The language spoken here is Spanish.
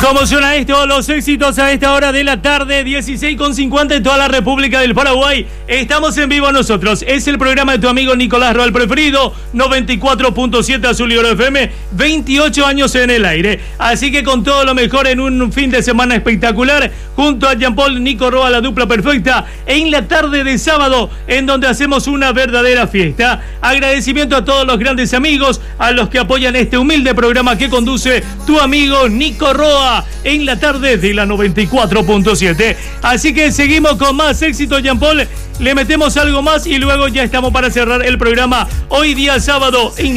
¿Cómo suena esto? Los éxitos a esta hora de la tarde, 16:50 en toda la República del Paraguay. Estamos en vivo nosotros. Es el programa de tu amigo Nicolás Roa, el preferido, 94.7 Azul y Oro FM, 28 años en el aire. Así que con todo lo mejor en un fin de semana espectacular, junto a Jean Paul, Nico Roa, la dupla perfecta, en la tarde de sábado, en donde hacemos una verdadera fiesta. Agradecimiento a todos los grandes amigos, a los que apoyan este humilde programa que conduce tu amigo Nico Roa, en la tarde de la 94.7. Así que seguimos con más éxito, Jean Paul. Le metemos algo más y luego ya estamos para cerrar el programa hoy día sábado en